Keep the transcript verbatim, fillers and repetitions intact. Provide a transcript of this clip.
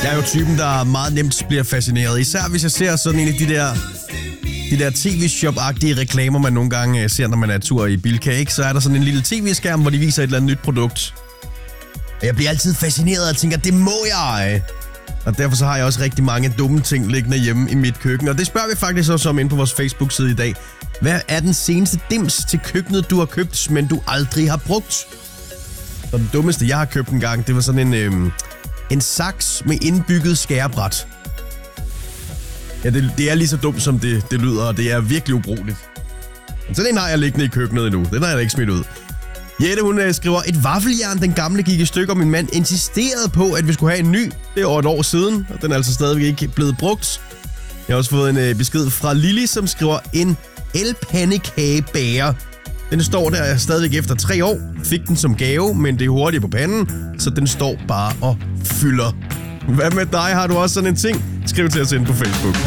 Jeg er jo typen, der meget nemt bliver fascineret. Især hvis jeg ser sådan en af de der, de der tv-shop-agtige reklamer, man nogle gange ser, når man er tur i Bilka, ikke? Så er der sådan en lille tv-skærm, hvor de viser et eller andet nyt produkt. Jeg bliver altid fascineret og tænker, det må jeg! Og derfor så har jeg også rigtig mange dumme ting liggende hjemme i mit køkken. Og det spørger vi faktisk også om inde på vores Facebook-side i dag. Hvad er den seneste dims til køkkenet, du har købt, men du aldrig har brugt? Og den dummeste, jeg har købt en gang, det var sådan en, øhm, en saks med indbygget skærebræt. Ja, det, det er lige så dumt, som det, det lyder, og det er virkelig ubrugeligt. Så den har jeg liggende i køkkenet endnu. Den har jeg da ikke smidt ud. Jette, hun øh, skriver, et vaffeljern, den gamle gik i stykker, og min mand insisterede på, at vi skulle have en ny. Det er over et år siden, og den er altså stadigvæk ikke blevet brugt. Jeg har også fået en øh, besked fra Lili, som skriver, en elpandekagebæger. Den står der stadigvæk efter tre år. Fik den som gave, men det er hurtigt på panden, så den står bare og fylder. Hvad med dig? Har du også sådan en ting? Skriv til os ind på Facebook.